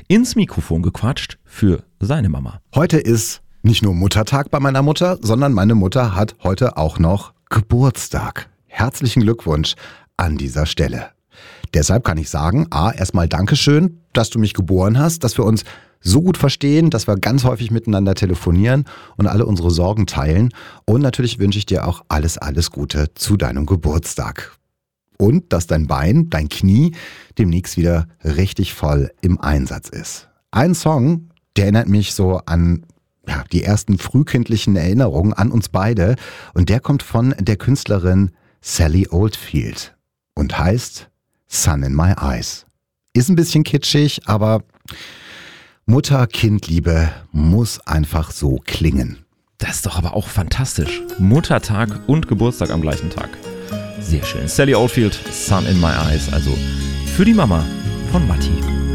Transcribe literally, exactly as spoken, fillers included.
ins Mikrofon gequatscht für seine Mama. Heute ist nicht nur Muttertag bei meiner Mutter, sondern meine Mutter hat heute auch noch Geburtstag. Herzlichen Glückwunsch an dieser Stelle. Deshalb kann ich sagen, A, erstmal Dankeschön, dass du mich geboren hast, dass wir uns so gut verstehen, dass wir ganz häufig miteinander telefonieren und alle unsere Sorgen teilen. Und natürlich wünsche ich dir auch alles, alles Gute zu deinem Geburtstag. Und dass dein Bein, dein Knie demnächst wieder richtig voll im Einsatz ist. Ein Song, der erinnert mich so an ja, die ersten frühkindlichen Erinnerungen an uns beide. Und der kommt von der Künstlerin Sally Oldfield und heißt Sun in My Eyes. Ist ein bisschen kitschig, aber Mutter-Kind-Liebe muss einfach so klingen. Das ist doch aber auch fantastisch. Muttertag und Geburtstag am gleichen Tag. Sehr schön. Sally Oldfield, Sun in My Eyes, also für die Mama von Matti.